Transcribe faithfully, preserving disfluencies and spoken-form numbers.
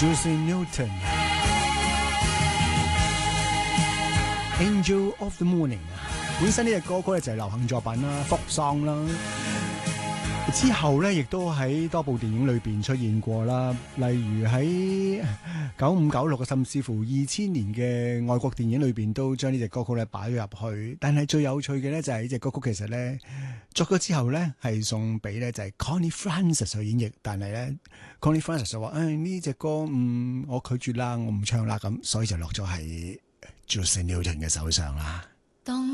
Juicy Newton，Angel of the Morning。本身呢隻歌曲咧就係流行作品啦，folk song啦。之後咧，亦都喺多部電影裏邊出現過啦，例如喺九五九六嘅，甚至乎二千年嘅外國電影裏邊都將呢隻歌曲咧擺咗入去。但係最有趣嘅咧就係呢隻歌曲其實咧作咗之後咧係送俾咧就係 Connie Francis 去演繹，但係咧 Connie Francis 就話：誒呢隻歌嗯我拒絕啦，我唔唱啦咁，所以就落咗喺 Juicy Newton 嘅手上啦。當